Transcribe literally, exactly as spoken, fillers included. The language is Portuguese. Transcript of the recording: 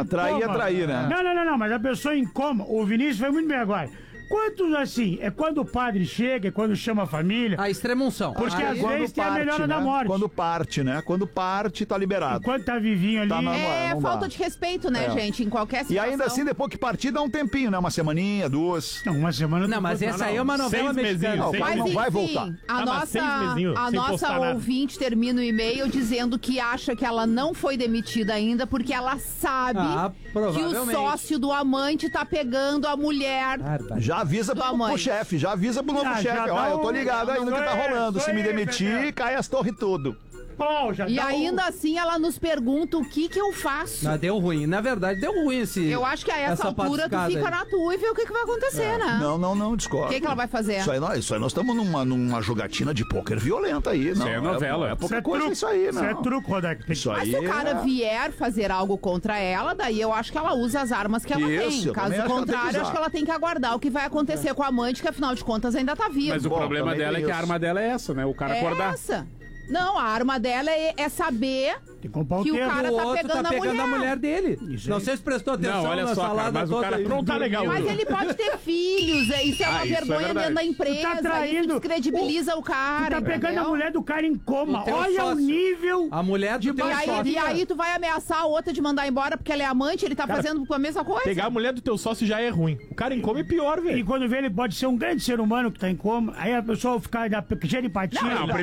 É, trair é trair, né? Não, não, não, não, mas a pessoa em coma, o Vinícius foi muito bem agora. Quantos, assim, é quando o padre chega, é quando chama a família. A extremunção. Porque às Quando vezes tem a parte, melhora da né? morte. Quando parte, né? Quando parte, tá liberado. Enquanto tá vivinho ali. Tá na- É não falta dá. de respeito, né, É. gente? Em qualquer E situação. ainda assim, depois que partir, dá um tempinho, né? Uma semaninha, duas. Não, uma semana... Não, mas essa aí é uma novela Seis mexicana. mesinhos, Não, o seis cara Mas não vai enfim, voltar. a Ah, mas seis nossa, mesinhos, a sem nossa postar nada. ouvinte termina o e-mail dizendo que acha que ela não foi demitida ainda porque ela sabe Ah, que o provavelmente. sócio do amante tá pegando a mulher. Bárbaro. Já avisa pro, Tua mãe. pro chefe, já avisa pro novo Ah, já chefe. dá Ó, eu tô um- ligado aí no que tá Isso aí, rolando. isso Se me aí, demitir, Pedro. cai as torres tudo. Pô, já E dá um- ainda assim ela nos pergunta o que que eu faço. Mas deu ruim. Na verdade, deu ruim esse. Eu acho que a essa, altura tu patuscada fica aí. na tua e vê o que que vai acontecer, né? Não, não, não, discordo. O que que ela vai fazer? Isso aí, nós, isso aí nós estamos numa, numa jogatina de pôquer violenta aí. Não, é novela. É, é Isso pouca é coisa truco, isso aí, isso não. é truco, Rodak. Tem Isso que- Mas aí se o cara é- vier fazer algo contra ela, daí eu acho que ela usa as armas que ela Isso, tem. eu Caso também acho que ela tem que contrário, usar. acho que ela tem que aguardar o que vai acontecer com a amante, que afinal de contas ainda tá viva. Mas o Bom, problema também dela é tem que a isso. arma dela é essa, né? O cara é acordar. essa. Não, a arma dela é, é saber Tem que comprar o que o dedo. cara O tá outro pegando, tá pegando a, a mulher. mulher dele. Isso Não aí. sei se prestou atenção Não, olha na só, cara, salada mas o toda cara aí. não tá legal. Mas ele pode ter filhos, é- isso é uma Ah, isso é vergonha verdade. dentro da empresa, Tu tá isso traindo- descredibiliza o cara. Tu tá pegando entendeu? a mulher do cara em coma. O teu Olha o sócio. nível. A mulher de E aí, e aí tu vai ameaçar a outra de mandar embora porque ela é amante, ele tá Cara, fazendo a mesma coisa? Pegar a mulher do teu sócio já é ruim. O cara em coma é pior, E velho. quando vê, ele pode ser um grande ser humano que tá em coma. Aí a pessoa fica da pequena empatia. Não, não,